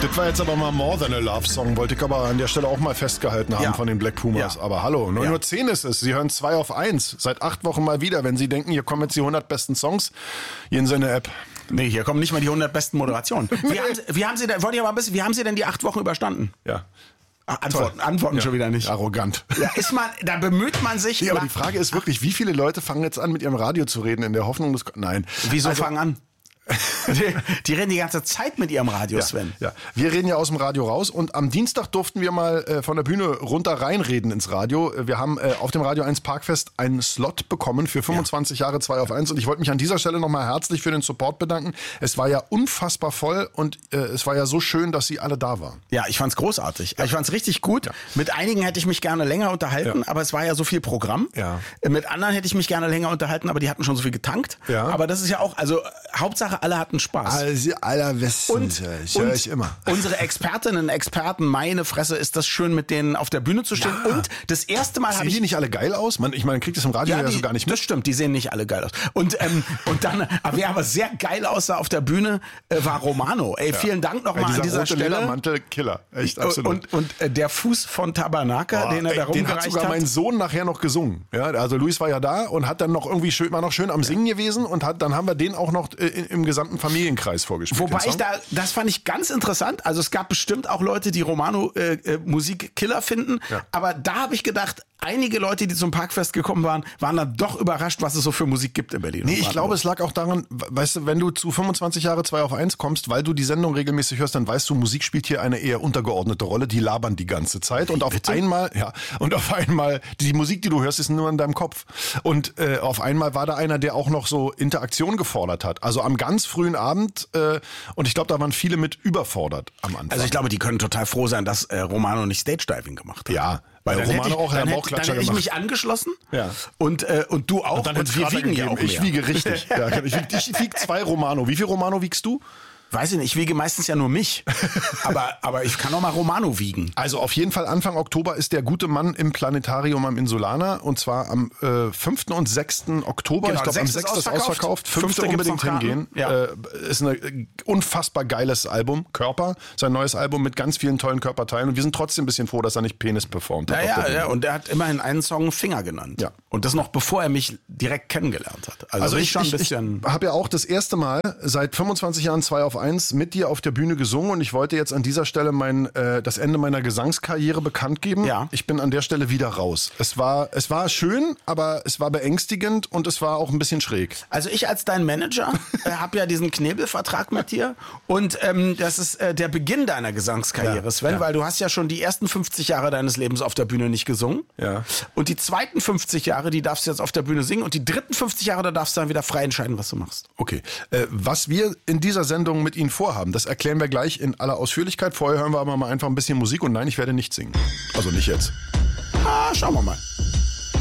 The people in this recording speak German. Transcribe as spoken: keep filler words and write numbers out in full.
Das war jetzt aber mal More Than a Love Song, wollte ich aber an der Stelle auch mal festgehalten haben ja. von den Black Pumas. Ja. Aber hallo, neun Uhr zehn ist es. Sie hören zwei auf eins. Seit acht Wochen mal wieder. Wenn Sie denken, hier kommen jetzt die hundert besten Songs, gehen Sie in eine App. Nee, hier kommen nicht mal die hundert besten Moderationen. Wie, haben Sie, wie haben Sie denn, wollte ich aber ein bisschen, wie haben Sie denn die acht Wochen überstanden? Ja. Antworten, Antworten ja. schon wieder nicht. Arrogant. Ja, ist man, da bemüht man sich. Ja, aber die Frage ist wirklich, wie viele Leute fangen jetzt an, mit ihrem Radio zu reden, in der Hoffnung, dass... Nein. Wieso also, fangen an? Die, die reden die ganze Zeit mit ihrem Radio, ja, Sven. Ja. Wir reden ja aus dem Radio raus und am Dienstag durften wir mal äh, von der Bühne runter reinreden ins Radio. Wir haben äh, auf dem Radio eins Parkfest einen Slot bekommen für fünfundzwanzig ja. Jahre zwei auf eins und ich wollte mich an dieser Stelle nochmal herzlich für den Support bedanken. Es war ja unfassbar voll und äh, es war ja so schön, dass Sie alle da waren. Ja, ich fand's großartig. Ja. Ich fand's richtig gut. Ja. Mit einigen hätte ich mich gerne länger unterhalten, ja. aber es war ja so viel Programm. Ja. Mit anderen hätte ich mich gerne länger unterhalten, aber die hatten schon so viel getankt. Ja. Aber das ist ja auch, also Hauptsache alle hatten Spaß. Also allerbesten, und, ich höre ich immer. Unsere Expertinnen, Experten, meine Fresse, ist das schön, mit denen auf der Bühne zu stehen. Ja. Und das erste Mal habe ich... Sehen die nicht alle geil aus? Man, ich meine, man kriegt das im Radio ja, die, ja so gar nicht mit. Das stimmt, die sehen nicht alle geil aus. Und, ähm, und dann, wer aber sehr geil aussah auf der Bühne, äh, war Romano. Ey, vielen ja. Dank nochmal an dieser rote Stelle. Ledermantel, Killer. Echt, absolut. Und, und äh, der Fuß von Tabanaka, oh, den er da rumgereicht hat. Den hat sogar mein Sohn nachher noch gesungen. Ja, also Luis war ja da und hat dann noch irgendwie schön, war noch schön am Singen ja. gewesen und hat, dann haben wir den auch noch äh, im gesamten Familienkreis vorgestellt. Wobei ich da, das fand ich ganz interessant. Also es gab bestimmt auch Leute, die Romano äh, äh, Musik Killer finden. Ja. Aber da habe ich gedacht, einige Leute, die zum Parkfest gekommen waren, waren dann doch überrascht, was es so für Musik gibt in Berlin. Nee, ich glaube, es lag auch daran, weißt du, wenn du zu fünfundzwanzig Jahre zwei auf eins kommst, weil du die Sendung regelmäßig hörst, dann weißt du, Musik spielt hier eine eher untergeordnete Rolle. Die labern die ganze Zeit. Und auf Bitte? einmal, ja, und auf einmal, die Musik, die du hörst, ist nur in deinem Kopf. Und äh, auf einmal war da einer, der auch noch so Interaktion gefordert hat. Also am ganz frühen Abend, äh, und ich glaube, da waren viele mit überfordert am Anfang. Also ich glaube, die können total froh sein, dass äh, Romano nicht Stage-Diving gemacht hat. Ja. Weil dann Romano hätte ich, auch dann einen hätte, dann hätte ich mich angeschlossen ja. und, äh, und du auch und, dann und wir wiegen ja auch mehr. Ich wiege richtig. ja, ich wiege ich wieg zwei Romano. Wie viel Romano wiegst du? Weiß ich nicht, ich wiege meistens ja nur mich. aber, aber ich kann auch mal Romano wiegen. Also auf jeden Fall Anfang Oktober ist der gute Mann im Planetarium am Insulaner. Und zwar am äh, fünften und sechsten Oktober. Genau, ich glaube, am sechsten ist ausverkauft. fünften unbedingt hingehen. Ja. Äh, ist ein äh, unfassbar geiles Album. Körper. Sein neues Album mit ganz vielen tollen Körperteilen. Und wir sind trotzdem ein bisschen froh, dass er nicht Penis performt hat. Ja, ja, ja. Und er hat immerhin einen Song Finger genannt. Ja. Und das noch bevor er mich direkt kennengelernt hat. Also, also ich, ich, schon ein ich, bisschen ich habe ja auch das erste Mal seit fünfundzwanzig Jahren zwei auf eins mit dir auf der Bühne gesungen und ich wollte jetzt an dieser Stelle mein äh, das Ende meiner Gesangskarriere bekannt geben. Ja. Ich bin an der Stelle wieder raus. Es war es war schön, aber es war beängstigend und es war auch ein bisschen schräg. Also ich als dein Manager äh, habe ja diesen Knebelvertrag mit dir und ähm, das ist äh, der Beginn deiner Gesangskarriere, ja. Sven, ja. weil du hast ja schon die ersten fünfzig Jahre deines Lebens auf der Bühne nicht gesungen. Ja. Und die zweiten fünfzig Jahre, die darfst du jetzt auf der Bühne singen und die dritten fünfzig Jahre, da darfst du dann wieder frei entscheiden, was du machst. Okay. Äh, was wir in dieser Sendung mit Ihnen vorhaben, das erklären wir gleich in aller Ausführlichkeit. Vorher hören wir aber mal einfach ein bisschen Musik und nein, ich werde nicht singen. Also nicht jetzt. Ah, schauen wir mal.